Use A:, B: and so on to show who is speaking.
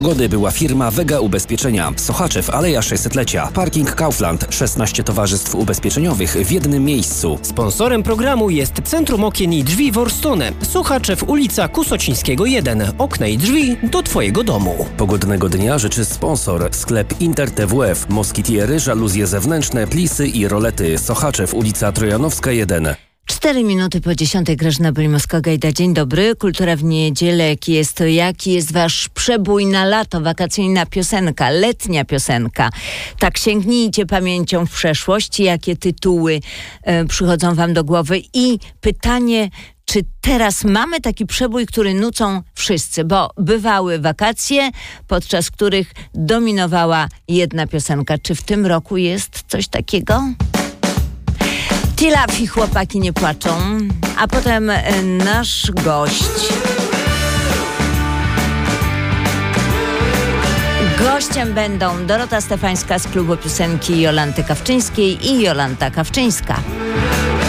A: Gody była firma Vega Ubezpieczenia. Sochaczew, Aleja 600-lecia. Parking Kaufland. 16 towarzystw ubezpieczeniowych w jednym miejscu.
B: Sponsorem programu jest Centrum Okien i Drzwi Worstone. Sochaczew, ulica Kusocińskiego 1. Okna i drzwi do Twojego domu.
A: Pogodnego dnia życzy sponsor. Sklep Inter TWF. Moskitiery, żaluzje zewnętrzne, plisy i rolety. Sochaczew, ulica Trojanowska 1.
C: 4 minuty po 10. Grażyna Bylimowska-Gajda. Dzień dobry. Kultura w niedzielę. Jaki jest wasz przebój na lato? Wakacyjna piosenka, letnia piosenka. Tak, sięgnijcie pamięcią w przeszłość. Jakie tytuły przychodzą wam do głowy? I pytanie, czy teraz mamy taki przebój, który nucą wszyscy? Bo bywały wakacje, podczas których dominowała jedna piosenka. Czy w tym roku jest coś takiego? Tilafi, chłopaki nie płaczą, a potem nasz gość. Gościem będą Dorota Stefańska z klubu piosenki Jolanty Kawczyńskiej i Jolanta Kawczyńska.